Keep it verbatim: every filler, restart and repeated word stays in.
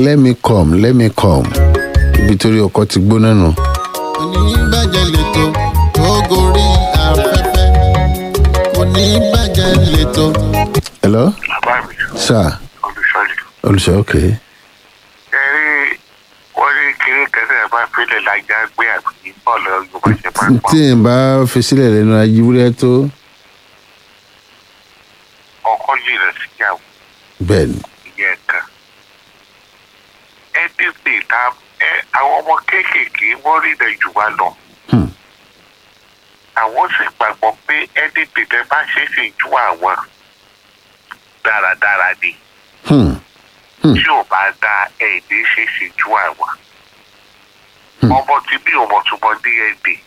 let me come let me come ibi torí ọkọ ti gbóná nù. oníbàjẹ́ lẹ́tọ̀ tó gorí afẹ́fẹ́ oníbàjẹ́ lẹ́tọ̀. hello. bàbá mi. sir. olùsọ̀lì. olùsọ̀ ok. ẹ rí wọ́n ní kiri kẹsẹ̀ ẹ̀ bá fílẹ̀ lájà gbé àbí bọ́ọ̀lù yorùbá ṣe máa ń pọ̀. tí n bá fi sílẹ̀ lẹ́nu ajíwúrẹ́ tó. ọkọ jìnnà síyàwó. bẹ́ẹ̀ ni. ìyẹn kan. ẹ dìbò ta ẹ àwọn ọmọ kéékèèké wọ́n rí ilẹ̀ jù wá lọ. àwọn sì gbàgbọ́ pé ẹ dìbò tẹ bá ṣe é sì ju àwọn dáradára ni. tí ò bá dá ẹ̀ ní ṣe é sì ju àwọn. ọmọ tí bí ọmọ tó mọ D N A